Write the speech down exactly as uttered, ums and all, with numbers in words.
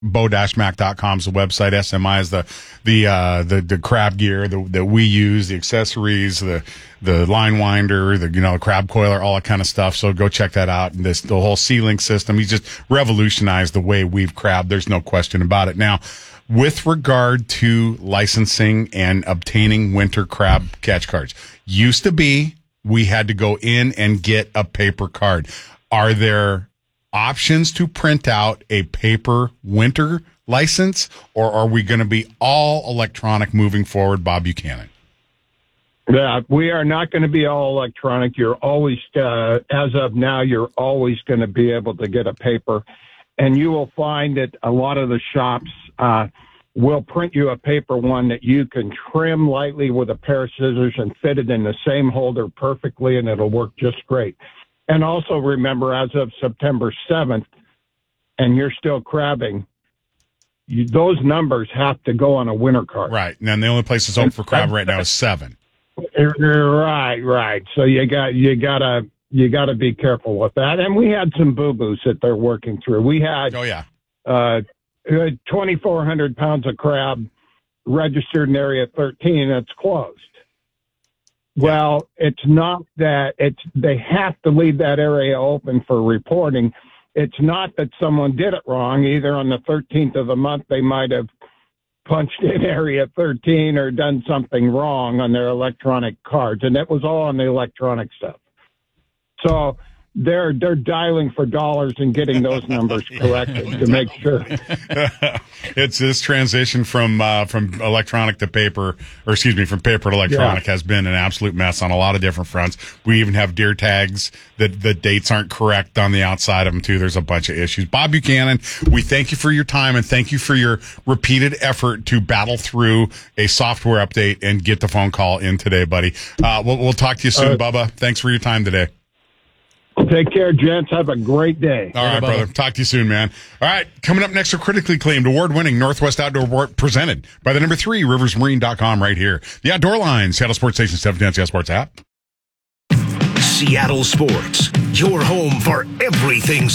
bow dash mac dot com is the website. S M I is the the uh, the the crab gear the, that we use, the accessories, the the line winder, the you know crab coiler, all that kind of stuff. So go check that out. And this the whole C-Link system. He's just revolutionized the way we've crabbed. There's no question about it. Now, with regard to licensing and obtaining winter crab catch cards, used to be we had to go in and get a paper card. Are there options to print out a paper winter license, or are we going to be all electronic moving forward, Bob Buchanan? Yeah, we are not going to be all electronic. You're always, uh, as of now, you're always going to be able to get a paper. And you will find that a lot of the shops uh, will print you a paper one that you can trim lightly with a pair of scissors and fit it in the same holder perfectly, and it'll work just great. And also remember, as of September seventh, and you're still crabbing, you, those numbers have to go on a winter card. Right. And then the only place that's open for crab right now is seven. Right, right. So you got you gotta you gotta be careful with that. And we had some boo boos that they're working through. We had oh yeah, uh, twenty-four hundred pounds of crab registered in Area thirteen. That's closed. Well, it's not that it's, they have to leave that area open for reporting. It's not that someone did it wrong. Either on the thirteenth of the month, they might have punched in area thirteen or done something wrong on their electronic cards. And that was all on the electronic stuff. So they're, they're dialing for dollars and getting those numbers corrected to make sure. It's this transition from, uh, from electronic to paper, or excuse me, from paper to electronic yeah. has been an absolute mess on a lot of different fronts. We even have deer tags that the dates aren't correct on the outside of them too. There's a bunch of issues. Bob Buchanan, we thank you for your time and thank you for your repeated effort to battle through a software update and get the phone call in today, buddy. Uh, we'll, we'll talk to you soon, uh, Bubba. Thanks for your time today. Take care, gents. Have a great day. All right, brother. Talk to you soon, man. All right, coming up next, a critically acclaimed, award-winning Northwest Outdoor Report presented by the number three, rivers marine dot com right here. The Outdoor Line, Seattle Sports Station, seven ten Seattle Sports app. Seattle Sports, your home for everything